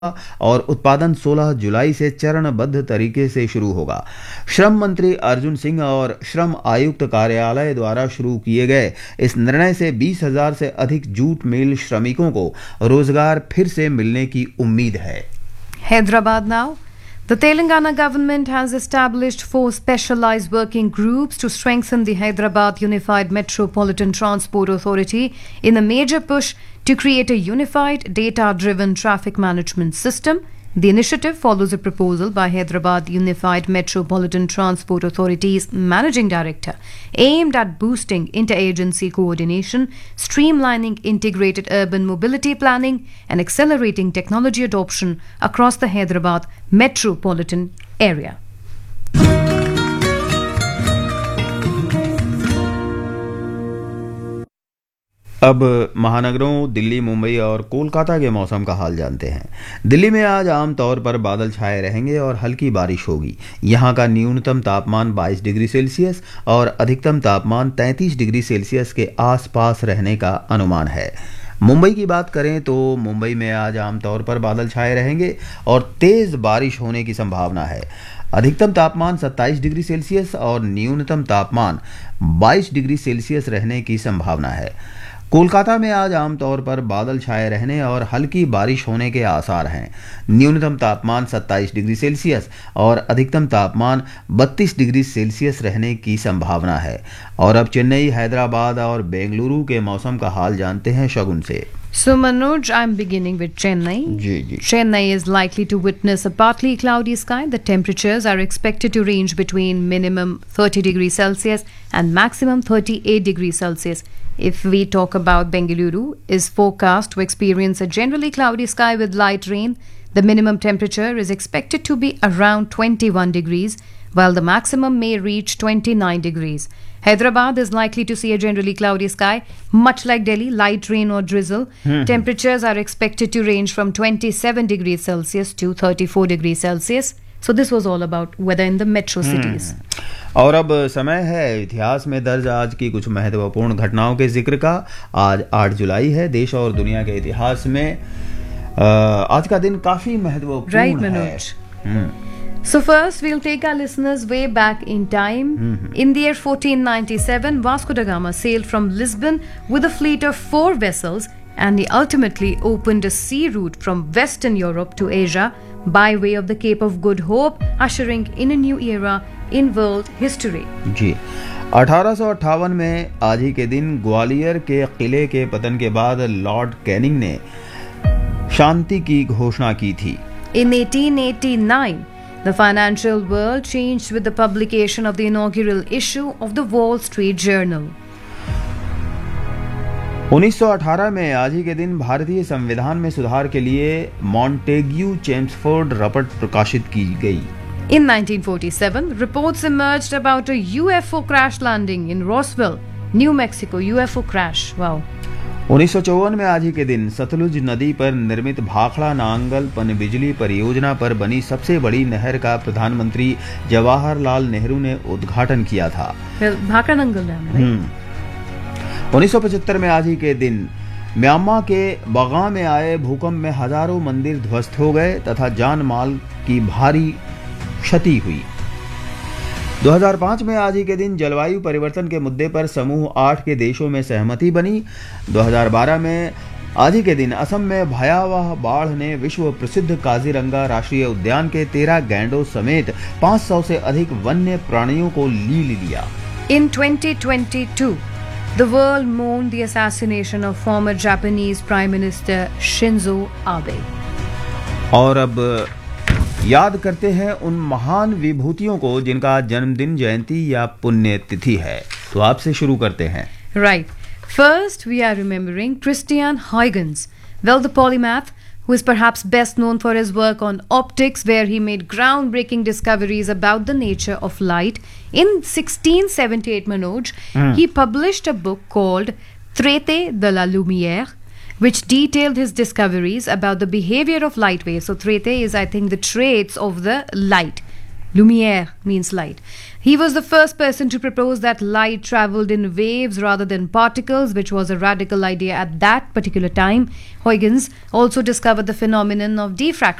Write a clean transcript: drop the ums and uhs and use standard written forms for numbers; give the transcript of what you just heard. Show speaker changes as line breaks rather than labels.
और उत्पादन 16 जुलाई से चरणबद्ध तरीके से शुरू होगा। श्रम मंत्री अर्जुन सिंह और श्रम आयुक्त कार्यालय द्वारा शुरू किए गए इस निर्णय से 20,000 से अधिक जूट मिल श्रमिकों को रोजगार फिर से मिलने की उम्मीद है।
Hyderabad now. The Telangana government has established 4 specialized working groups to strengthen the Hyderabad Unified Metropolitan Transport Authority in a major push to create a unified, data-driven traffic management system. The initiative follows a proposal by Hyderabad Unified Metropolitan Transport Authority's Managing Director, aimed at boosting interagency coordination, streamlining integrated urban mobility planning, and accelerating technology adoption across the Hyderabad metropolitan area.
अब महानगरों दिल्ली, मुंबई और कोलकाता के मौसम का हाल जानते हैं। दिल्ली में आज आमतौर पर बादल छाए रहेंगे और हल्की बारिश होगी। यहां का न्यूनतम तापमान 22 डिग्री सेल्सियस और अधिकतम तापमान 33 डिग्री सेल्सियस के आसपास रहने का अनुमान है। मुंबई की बात करें तो मुंबई में आज आमतौर पर बादल छाए रहेंगे और तेज बारिश होने की संभावना है। अधिकतम तापमान 27 डिग्री सेल्सियस और न्यूनतम तापमान 22 डिग्री सेल्सियस रहने की संभावना है। कोलकाता में आज आमतौर पर बादल छाए रहने और हल्की बारिश होने के आसार हैं। न्यूनतम तापमान 27 डिग्री सेल्सियस और अधिकतम तापमान 32 डिग्री सेल्सियस रहने की संभावना है। और अब चेन्नई, हैदराबाद और बेंगलुरु के मौसम का हाल जानते हैं शगुन से।
So Manoj, I'm beginning with Chennai. Chennai is likely to witness a partly cloudy sky. The temperatures are expected to range between minimum 30 degrees Celsius and maximum 38 degrees Celsius. If we talk about Bengaluru, is forecast to experience a generally cloudy sky with light rain. The minimum temperature is expected to be around 21 degrees, while the maximum may reach 29 degrees. Hyderabad is likely to see a generally cloudy sky, much like Delhi, light rain or drizzle. Temperatures are expected to range from 27 degrees Celsius to 34 degrees Celsius. So this was all about weather in the metro cities.
और अब समय है इतिहास में दर्ज आज की कुछ महत्वपूर्ण घटनाओं के जिक्र का। आज 8 जुलाई है। देश और दुनिया के इतिहास में आज का दिन काफी महत्वपूर्ण है।
So first, we'll take our listeners way back in time. In the year 1497, Vasco da Gama sailed from Lisbon with a fleet of 4 vessels, and he ultimately opened a sea route from Western Europe to Asia by way of the Cape of Good Hope, ushering in a new era in world history.
जी 1858 में आज ही के दिन ग्वालियर के किले के पतन के बाद लॉर्ड कैनिंग ने शांति की घोषणा की थी।
In 1889, the financial world changed with the publication of the inaugural issue of the Wall Street Journal.
1918 में आज ही के दिन भारतीय संविधान में सुधार के लिए मॉन्टेग्यू चेम्सफोर्ड रपट प्रकाशित की गई।
In 1947, reports emerged about a UFO crash landing in Roswell, New Mexico. UFO crash. Wow.
1954 में आज ही के दिन सतलुज नदी पर निर्मित भाखड़ा नांगल पनबिजली परियोजना पर बनी सबसे बड़ी नहर का प्रधानमंत्री जवाहरलाल नेहरू ने उद्घाटन किया था।
भाखड़ा नांगल डैम।
1975 में आज ही के दिन म्यांमार के बगा में आए भूकंप में हजारों मंदिर ध्वस्त हो गए तथा जान माल की भारी क्षति हुई। 2005 में आज ही के दिन जलवायु परिवर्तन के मुद्दे पर समूह 8 के देशों में सहमति बनी। 2012 में आज ही के दिन असम में भयावह बाढ़ ने विश्व प्रसिद्ध काजीरंगा राष्ट्रीय उद्यान के 13 गैंडों समेत 500 से अधिक वन्य प्राणियों को लील लिया।
In 2022, the world mourned the assassination of former Japanese Prime Minister Shinzo Abe.
और अब याद करते हैं उन महान विभूतियों को जिनका जन्मदिन, जयंती या पुण्यतिथि है। तो आपसे शुरू करते हैं।
Right. First, we are remembering Christian Huygens. Well, the polymath, who is perhaps best known for his work on optics, where he made groundbreaking discoveries about the nature of light. In 1678, Manoj, he published a book called Traité de la Lumière, which detailed his discoveries about the behavior of light waves. So, traité is, I think, the traits of the light. Lumiere means light. He was the first person to propose that light traveled in waves rather than particles, which was a radical idea at that particular time. Huygens also discovered the phenomenon of diffraction